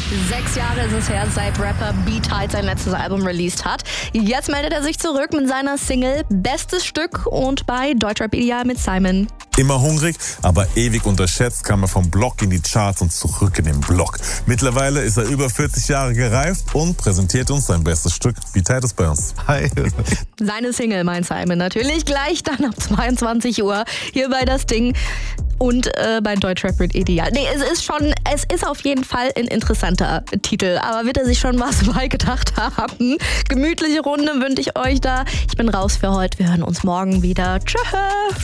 6 Jahre ist es her, seit Rapper B-Tide sein letztes Album released hat. Jetzt meldet er sich zurück mit seiner Single Bestes Stück und bei Deutschrap Ideal mit Simon. Immer hungrig, aber ewig unterschätzt, kam er vom Block in die Charts und zurück in den Block. Mittlerweile ist er über 40 Jahre gereift und präsentiert uns sein bestes Stück. B-Tide ist bei uns. Hi. Seine Single, mein Simon, natürlich gleich dann ab 22 Uhr hier bei Das Ding. Und bei Deutschrap Ideal. Nee, es ist auf jeden Fall ein interessanter Titel. Aber wird er sich schon was bei gedacht haben? Gemütliche Runde wünsche ich euch da. Ich bin raus für heute. Wir hören uns morgen wieder. Tschüss.